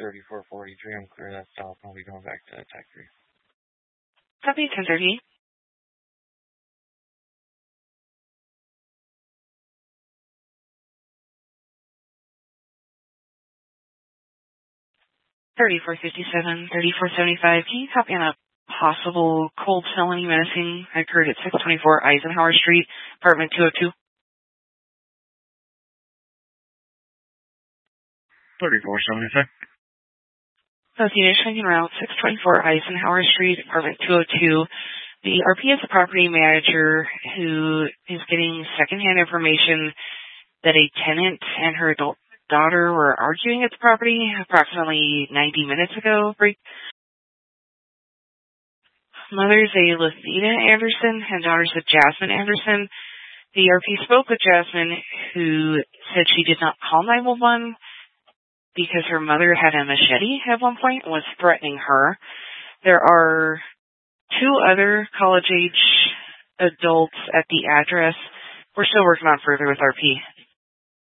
3443. I'm clear that stop. I'll be going back to Tech 3. Copy, 1030. $34.57, $34.75. Can you copy on a possible cold felony menacing occurred at 624 Eisenhower Street, apartment 202? 34.75. Association en route 624 Eisenhower Street, apartment 202. The RP is the property manager who is getting secondhand information that a tenant and her adult daughter were arguing at the property approximately 90 minutes ago. Mother's a Lathina Anderson and daughter's a Jasmine Anderson. The RP spoke with Jasmine, who said she did not call 911 because her mother had a machete at one point and was threatening her. There are 2 other college-age adults at the address. We're still working on further with RP.